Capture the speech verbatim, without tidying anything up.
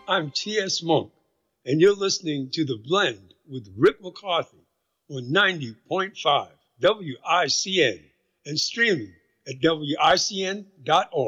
I'm T S. Monk, and you're listening to The Blend with Rick McCarthy on ninety point five W I C N and streaming at W I C N dot org.